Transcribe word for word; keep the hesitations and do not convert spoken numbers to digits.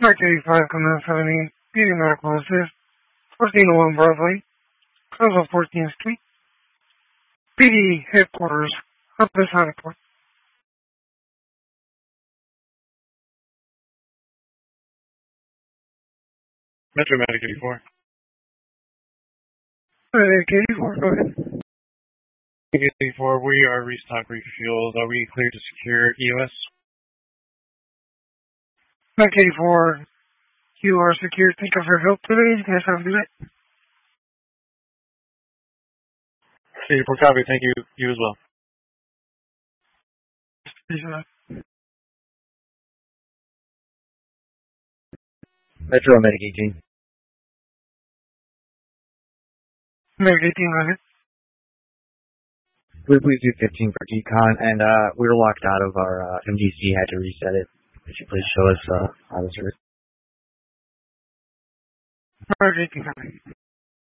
Mark eighty-five, Command seventy, P D Medical Assist, fourteen oh one Broadway, Council fourteenth Street, P D Headquarters, Office Hanford. Metro Medic eighty-four. Medic eighty-four, go ahead. eighty-four, we are restock refueled. Are we clear to secure E O S? Medic eighty-four, you are secure. Thank you for your help today. You guys have a good night. eighty-four, copy. Thank you. You as well. Metro Medic eighteen. Medic eighteen, go ahead. Please, please do fifteen for decon, and uh, we were locked out of our uh, M D C, had to reset it. Could you please show us uh, how this works? Medic eighteen, go ahead.